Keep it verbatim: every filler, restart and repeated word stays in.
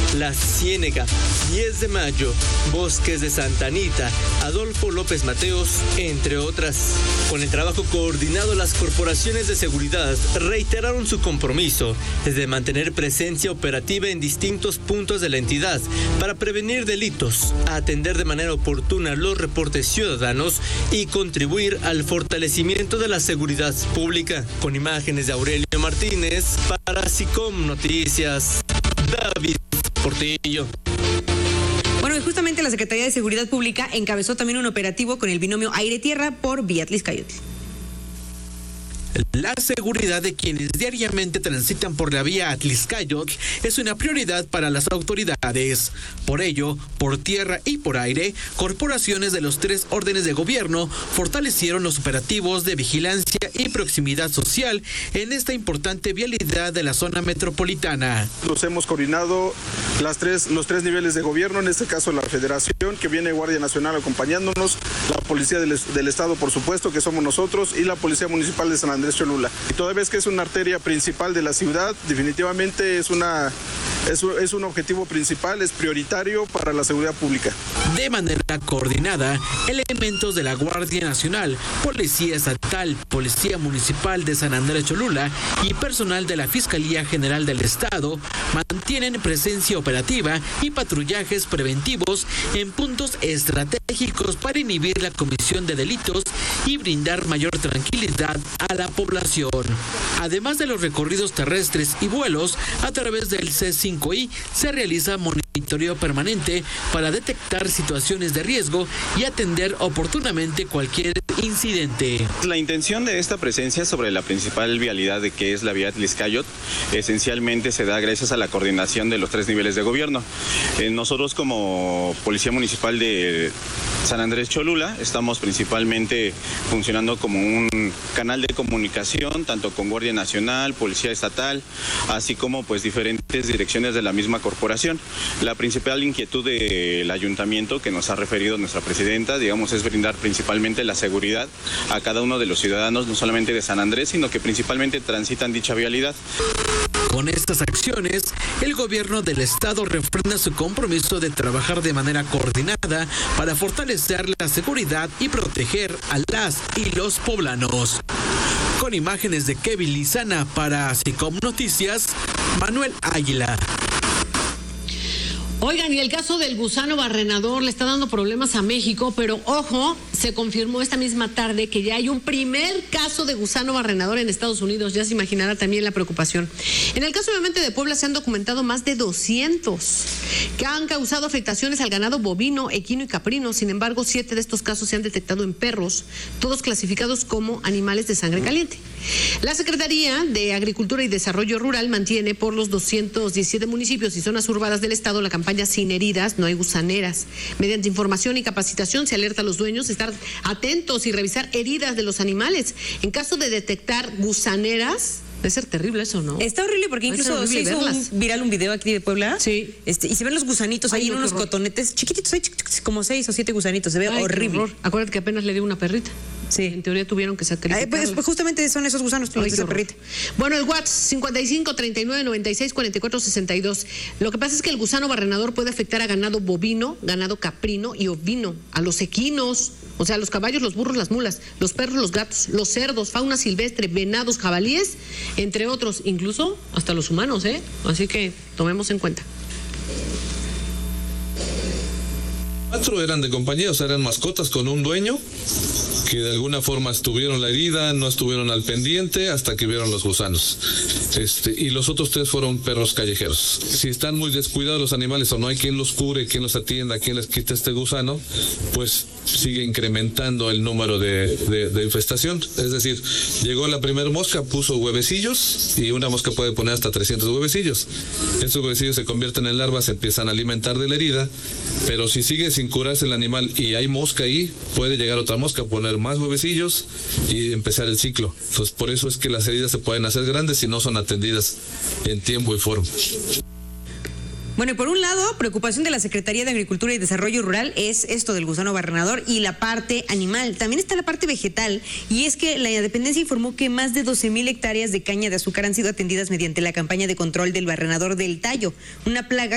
La Ciénega, diez de mayo, Bosques de Santa Anita, Adolfo López Mateos, entre otras. Con el trabajo coordinado, las corporaciones de seguridad reiteraron su compromiso de mantener presencia operativa en distintos puntos de la entidad para prevenir delitos, atender de manera oportuna los reportes ciudadanos y contribuir al fortalecimiento de la seguridad pública. Con imágenes de Aurelio Martínez para SICOM Noticias, David Portillo. Bueno, y justamente la Secretaría de Seguridad Pública encabezó también un operativo con el binomio aire-tierra por Vía Tlaxcayotl. La seguridad de quienes diariamente transitan por la vía Tlaxcayotl es una prioridad para las autoridades. Por ello, por tierra y por aire, corporaciones de los tres órdenes de gobierno fortalecieron los operativos de vigilancia y proximidad social en esta importante vialidad de la zona metropolitana. Los hemos coordinado las tres, los tres niveles de gobierno, en este caso la Federación, que viene Guardia Nacional acompañándonos, la Policía del, del Estado, por supuesto, que somos nosotros, y la Policía Municipal de San Andrés Cholula. Y toda vez que es una arteria principal de la ciudad, definitivamente es una es, es un objetivo principal, es prioritario para la seguridad pública. De manera coordinada, elementos de la Guardia Nacional, Policía Estatal, Policía Municipal de San Andrés Cholula y personal de la Fiscalía General del Estado mantienen presencia operativa y patrullajes preventivos en puntos estratégicos para inhibir la comisión de delitos y brindar mayor tranquilidad a la población. Además de los recorridos terrestres y vuelos, a través del C cinco I se realiza monitoreo permanente para detectar situaciones de riesgo y atender oportunamente cualquier incidente. La intención de esta presencia sobre la principal vialidad de que es la vía Tlaxcayotl esencialmente se da gracias a la coordinación de los tres niveles de gobierno. Eh, nosotros como Policía Municipal de San Andrés Cholula estamos principalmente funcionando como un canal de comunicación tanto con Guardia Nacional, Policía Estatal, así como pues diferentes direcciones de la misma corporación. La principal inquietud del ayuntamiento que nos ha referido nuestra presidenta, digamos, es brindar principalmente la seguridad a cada uno de los ciudadanos, no solamente de San Andrés, sino que principalmente transitan dicha vialidad. Con estas acciones, el gobierno del estado refrenda su compromiso de trabajar de manera coordinada para fortalecer la seguridad y proteger a las y los poblanos. Con imágenes de Kevin Lizana para SICOM Noticias, Manuel Águila. Oigan, y el caso del gusano barrenador le está dando problemas a México, pero ojo, se confirmó esta misma tarde que ya hay un primer caso de gusano barrenador en Estados Unidos. Ya se imaginará también la preocupación. En el caso obviamente de Puebla se han documentado más de doscientos que han causado afectaciones al ganado bovino, equino y caprino. Sin embargo, siete de estos casos se han detectado en perros, todos clasificados como animales de sangre caliente. La Secretaría de Agricultura y Desarrollo Rural mantiene por los doscientos diecisiete municipios y zonas urbanas del estado la campaña Sin Heridas, No Hay Gusaneras. Mediante información y capacitación se alerta a los dueños a estar atentos y revisar heridas de los animales. En caso de detectar gusaneras, debe ser terrible eso, ¿no? Está horrible porque incluso se hizo un, viral un video aquí de Puebla. Sí. Este, y se ven los gusanitos Ay, ahí no, en unos cotonetes chiquititos, hay como seis o siete gusanitos. Se ve Ay, horrible. Acuérdate que apenas le dio una perrita. Sí. En teoría tuvieron que sacrificarla. Pues, pues justamente son esos gusanos los de esa perrita. Bueno, el WhatsApp cincuenta y cinco, treinta y nueve, noventa y seis, cuarenta y cuatro, sesenta y dos. Lo que pasa es que el gusano barrenador puede afectar a ganado bovino, ganado caprino y ovino, a los equinos, o sea, los caballos, los burros, las mulas, los perros, los gatos, los cerdos, fauna silvestre, venados, jabalíes, entre otros, incluso hasta los humanos, ¿eh? Así que tomemos en cuenta. Cuatro eran de compañía, o sea, eran mascotas con un dueño que de alguna forma estuvieron la herida, no estuvieron al pendiente hasta que vieron los gusanos. Este, y los otros tres fueron perros callejeros. Si están muy descuidados los animales o no hay quien los cure, quien los atienda, quien les quite este gusano, pues sigue incrementando el número de, de, de infestación. Es decir, llegó la primera mosca, puso huevecillos y una mosca puede poner hasta trescientos huevecillos. Estos huevecillos se convierten en larvas, se empiezan a alimentar de la herida, pero si sigue sin curarse el animal y hay mosca ahí, puede llegar otra mosca, poner más huevecillos y empezar el ciclo. Entonces, por eso es que las heridas se pueden hacer grandes si no son atendidas en tiempo y forma. Bueno, y por un lado, preocupación de la Secretaría de Agricultura y Desarrollo Rural es esto del gusano barrenador y la parte animal. También está la parte vegetal, y es que la dependencia informó que más de doce mil hectáreas de caña de azúcar han sido atendidas mediante la campaña de control del barrenador del tallo, una plaga